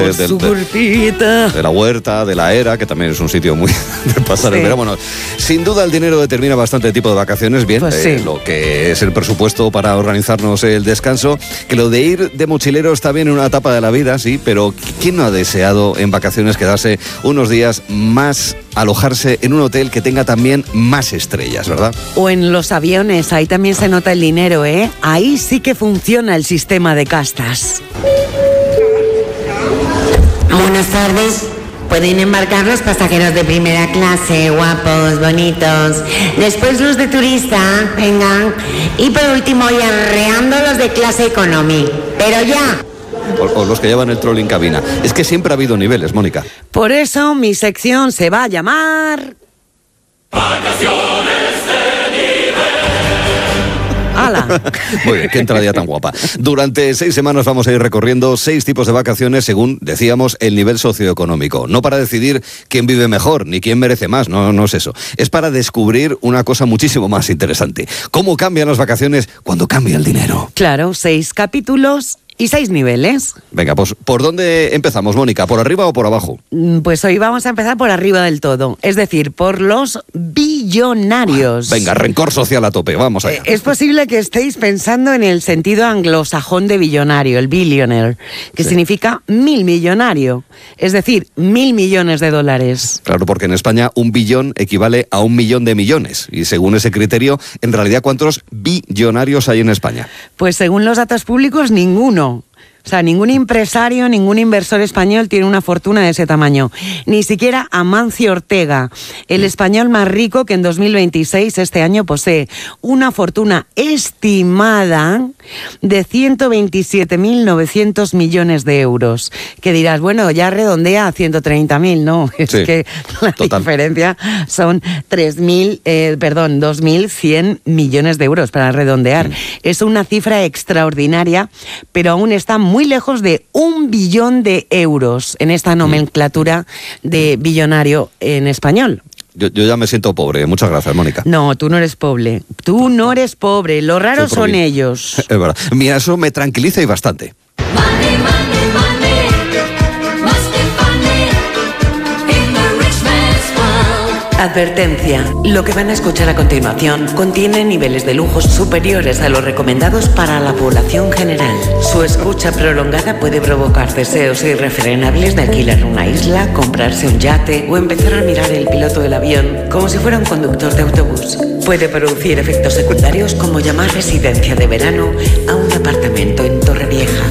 Su grupita. De la Huerta, de la Era, que también es un sitio muy de pasar el verano. Bueno, sin duda el dinero determina bastante tipo de vacaciones. Bien, Pues sí. Lo que es el presupuesto para organizarnos el descanso. Que lo de ir de mochilero está bien en una etapa de la vida, sí, pero ¿quién no ha deseado en vacaciones quedarse unos días más, alojarse en un hotel que tenga también más estrellas, ¿verdad? O en los aviones, ahí también se nota el dinero, ¿eh? Ahí sí que funciona el sistema de castas. Buenas tardes. Pueden embarcar los pasajeros de primera clase, guapos, bonitos. Después los de turista, vengan. Y por último, y arreando los de clase economy. Pero ya. O los que llevan el troll en cabina. Es que siempre ha habido niveles, Mónica. Por eso mi sección se va a llamar... Vacaciones de nivel. ¡Hala! Muy bien, qué entradilla tan guapa. Durante 6 semanas vamos a ir recorriendo 6 tipos de vacaciones según, decíamos, el nivel socioeconómico. No para decidir quién vive mejor, ni quién merece más, no es eso. Es para descubrir una cosa muchísimo más interesante. ¿Cómo cambian las vacaciones cuando cambia el dinero? Claro, 6 capítulos y 6 niveles. Venga, pues ¿por dónde empezamos, Mónica? ¿Por arriba o por abajo? Pues hoy vamos a empezar por arriba del todo, es decir, por los billonarios. Venga, rencor social a tope, vamos allá. Es posible que estéis pensando en el sentido anglosajón de billonario, el billionaire, que significa 1000 millonario, es decir, 1.000 millones de dólares. Claro, porque en España 1 billón equivale a 1 millón de millones. Y según ese criterio, en realidad, ¿cuántos billonarios hay en España? Pues según los datos públicos, ninguno. O sea, ningún empresario, ningún inversor español tiene una fortuna de ese tamaño. Ni siquiera Amancio Ortega, el español más rico que en 2026, este año, posee una fortuna estimada de 127.900 millones de euros. Que dirás, bueno, ya redondea a 130.000, ¿no? Es que la diferencia son 2.100 millones de euros para redondear. Es una cifra extraordinaria, pero aún está muy lejos de 1 billón de euros en esta nomenclatura de billonario en español. Yo ya me siento pobre. Muchas gracias, Mónica. No, tú no eres pobre. Tú no eres pobre. Lo raro son ellos. Es verdad. Mira, eso me tranquiliza y bastante. Money, money, money. Must be funny in the rich man's world. Advertencia. Lo que van a escuchar a continuación contiene niveles de lujos superiores a los recomendados para la población general. Su escucha prolongada puede provocar deseos irrefrenables de alquilar una isla, comprarse un yate o empezar a mirar el piloto del avión como si fuera un conductor de autobús. Puede producir efectos secundarios como llamar residencia de verano a un apartamento en Torrevieja.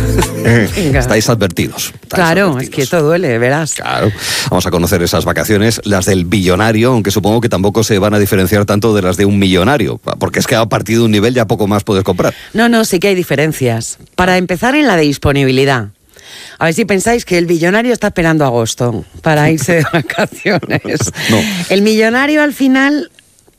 Estáis advertidos. Claro, es que esto duele, verás. Claro. Vamos a conocer esas vacaciones, las del billonario, aunque supongo que tampoco se van a diferenciar tanto de las de un millonario, porque es que a partir de un nivel ya poco más puedes comprar. No, sí que hay diferencias. Para empezar, en la de disponibilidad. A ver si pensáis que el billonario está esperando agosto para irse de vacaciones. No. El millonario al final,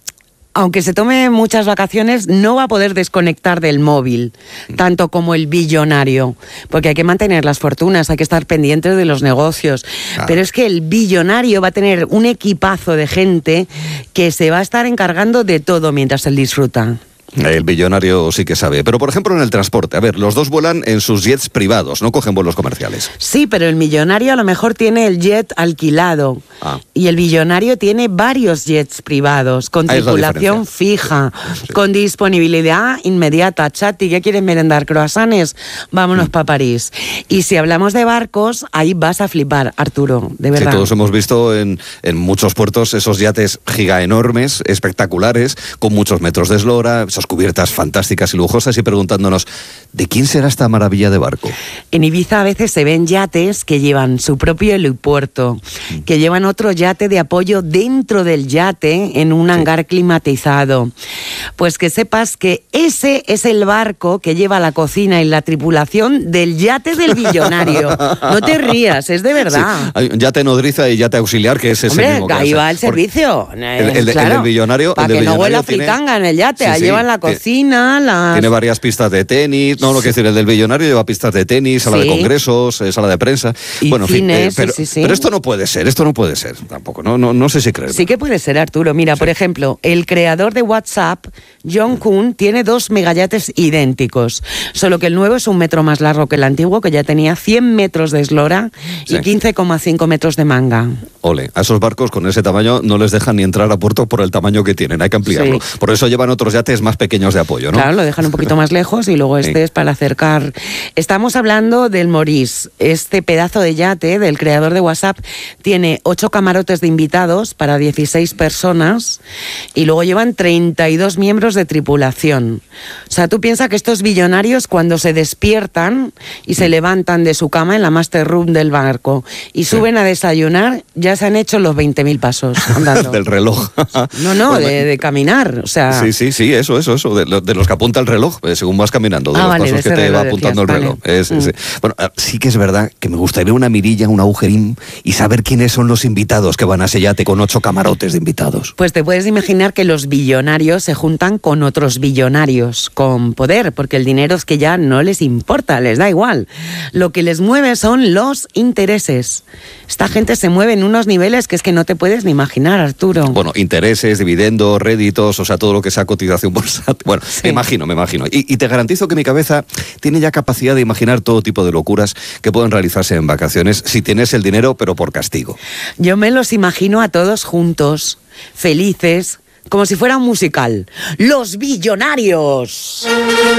aunque se tome muchas vacaciones, no va a poder desconectar del móvil, tanto como el billonario, porque hay que mantener las fortunas, hay que estar pendientes de los negocios. Claro. Pero es que el billonario va a tener un equipazo de gente que se va a estar encargando de todo mientras él disfruta. El billonario sí que sabe. Pero, por ejemplo, en el transporte. A ver, los dos vuelan en sus jets privados, no cogen vuelos comerciales. Sí, pero el millonario a lo mejor tiene el jet alquilado. Y el billonario tiene varios jets privados, con tripulación fija, con disponibilidad inmediata. Chati, ¿qué quieres merendar? ¿Croissants? Vámonos para París. Y si hablamos de barcos, ahí vas a flipar, Arturo, de verdad. Sí, todos hemos visto en muchos puertos esos yates giga enormes, espectaculares, con muchos metros de eslora, cubiertas fantásticas y lujosas, y preguntándonos, ¿de quién será esta maravilla de barco? En Ibiza a veces se ven yates que llevan su propio helipuerto, que llevan otro yate de apoyo dentro del yate en un hangar climatizado. Pues que sepas que ese es el barco que lleva la cocina y la tripulación del yate del billonario. No te rías, es de verdad. Sí. Hay un yate nodriza y yate auxiliar, que es ese mismo. Hombre, ahí va el servicio. El del billonario. Para que no huela fritanga en el yate, ahí llevan la cocina, Tiene varias pistas de tenis. No, lo que decir, el del billonario lleva pistas de tenis, sala de congresos, sala de prensa. Y bueno, cine, en fin, pero esto no puede ser tampoco. No sé si creerlo. Sí que puede ser, Arturo. Mira, por ejemplo, el creador de WhatsApp, John Kuhn, tiene 2 megayates idénticos, solo que el nuevo es 1 metro más largo que el antiguo, que ya tenía 100 metros de eslora y 15,5 metros de manga. Ole, a esos barcos con ese tamaño no les dejan ni entrar a puerto por el tamaño que tienen, hay que ampliarlo. Sí. Por eso llevan otros yates más pequeños de apoyo, ¿no? Claro, lo dejan un poquito más lejos y luego este es para acercar. Estamos hablando del Maurice. Este pedazo de yate del creador de WhatsApp tiene 8 camarotes de invitados para 16 personas y luego llevan 32 miembros de tripulación. O sea, tú piensas que estos billonarios cuando se despiertan y se levantan de su cama en la master room del barco y suben a desayunar, ya se han hecho los 20.000 pasos andando. Del reloj. No, bueno, de caminar. O sea, Sí, eso, de los que apunta el reloj, según vas caminando, de los pasos que te va apuntando el reloj. Bueno, sí que es verdad que me gustaría una mirilla, un agujerín y saber quiénes son los invitados que van a ese yate con 8 camarotes de invitados. Pues te puedes imaginar que los billonarios se juntan con otros billonarios, con poder, porque el dinero es que ya no les importa, les da igual. Lo que les mueve son los intereses. Esta gente se mueve en unos niveles que es que no te puedes ni imaginar, Arturo. Bueno, intereses, dividendos, réditos, o sea, todo lo que sea cotización bursátil. Bueno, sí. me imagino. Y te garantizo que mi cabeza tiene ya capacidad de imaginar todo tipo de locuras que pueden realizarse en vacaciones si tienes el dinero, pero por castigo. Yo me los imagino a todos juntos, felices, como si fuera un musical. ¡Los billonarios!